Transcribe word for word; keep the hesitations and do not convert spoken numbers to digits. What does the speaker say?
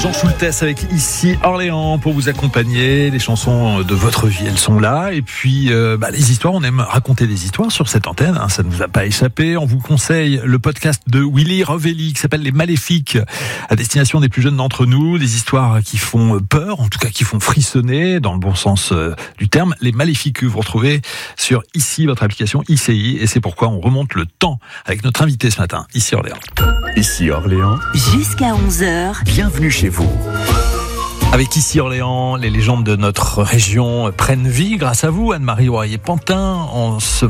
Jean Schultes avec Ici Orléans pour vous accompagner. Les chansons de votre vie, elles sont là. Et puis, euh, bah, les histoires, on aime raconter des histoires sur cette antenne. Hein, ça ne nous a pas échappé. On vous conseille le podcast de Willy Rovelli qui s'appelle Les Maléfiques, à destination des plus jeunes d'entre nous. Des histoires qui font peur, en tout cas qui font frissonner, dans le bon sens euh, du terme. Les Maléfiques que vous retrouvez sur Ici, votre application I C I. Et c'est pourquoi on remonte le temps avec notre invité ce matin, Ici Orléans. Ici Orléans. Jusqu'à onze heures. Bienvenue chez vous. Avec Ici Orléans, les légendes de notre région prennent vie grâce à vous, Anne-Marie Oreiller-Pantin, en ce